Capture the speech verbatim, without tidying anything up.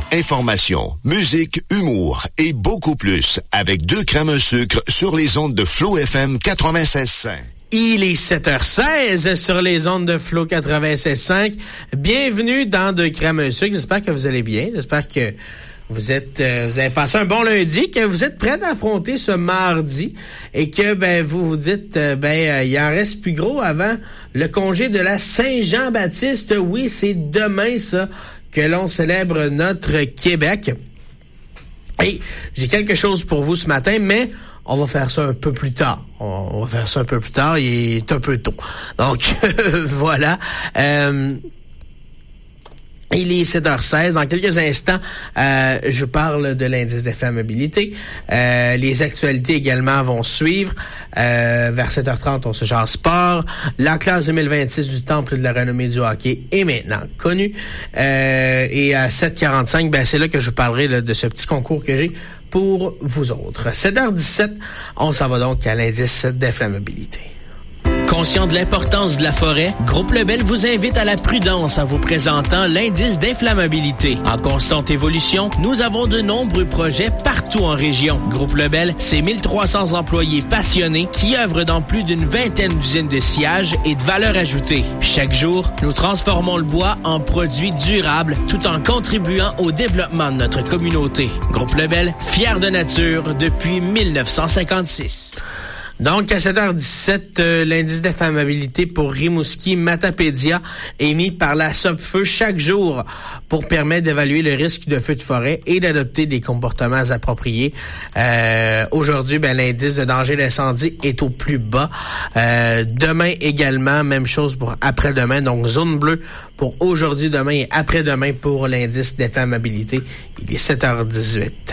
Information, musique, humour et beaucoup plus avec deux crèmes un sucre sur les ondes de Flow F M quatre-vingt-seize cinq. Il est sept heures seize sur les ondes de Flow quatre-vingt-seize cinq. Bienvenue dans Deux crèmes un sucre. J'espère que vous allez bien. J'espère que vous êtes, euh, vous avez passé un bon lundi, que vous êtes prêts à affronter ce mardi et que ben vous vous dites euh, ben euh, il en reste plus gros avant le congé de la Saint-Jean-Baptiste. Oui, c'est demain ça que l'on célèbre notre Québec. Et j'ai quelque chose pour vous ce matin, mais on va faire ça un peu plus tard. On va faire ça un peu plus tard. Il est un peu tôt. Donc, voilà. Euh, il est sept heures seize. Dans quelques instants, euh, je parle de l'indice d'inflammabilité. Euh, les actualités également vont suivre. Euh, vers sept heures trente, on se jase sport. La classe deux mille vingt-six du Temple de la renommée du hockey est maintenant connue. Euh, et à sept heures quarante-cinq, ben c'est là que je parlerai là, de ce petit concours que j'ai pour vous autres. sept heures dix-sept, on s'en va donc à l'indice d'inflammabilité. Conscient de l'importance de la forêt, Groupe Lebel vous invite à la prudence en vous présentant l'indice d'inflammabilité. En constante évolution, nous avons de nombreux projets partout en région. Groupe Lebel, c'est mille trois cents employés passionnés qui œuvrent dans plus d'une vingtaine d'usines de sciage et de valeur ajoutée. Chaque jour, nous transformons le bois en produits durables tout en contribuant au développement de notre communauté. Groupe Lebel, fier de nature depuis mille neuf cent cinquante-six. Donc, à sept heures dix-sept, euh, l'indice d'inflammabilité pour Rimouski Matapédia est mis par la Sopfeu chaque jour pour permettre d'évaluer le risque de feu de forêt et d'adopter des comportements appropriés. Euh, aujourd'hui, ben, l'indice de danger d'incendie est au plus bas. Euh, demain également, même chose pour après-demain. Donc, zone bleue pour aujourd'hui, demain et après-demain pour l'indice d'inflammabilité. Il est sept heures dix-huit.